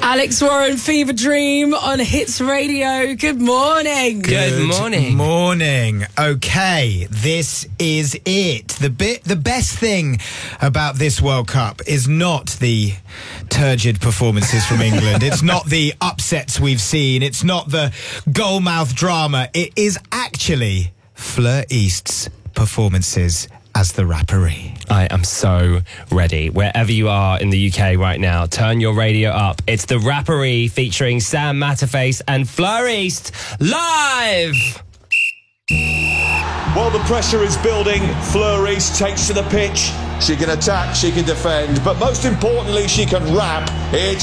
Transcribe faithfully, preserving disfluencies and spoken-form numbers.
Alex Warren, Fever Dream on Hits Radio. Good morning. Good morning. Good morning. Okay, this is it. The bit, the best thing about this World Cup is not the turgid performances from England. It's not the upsets we've seen. It's not the goal-mouth drama. It is actually Fleur East's performances as the rapparee. I am so ready. Wherever you are in the U K right now, turn your radio up. It's the Rapparee featuring Sam Matterface and Fleur East live! While the pressure is building, Fleur East takes to the pitch. She can attack, she can defend, but most importantly, she can rap. It's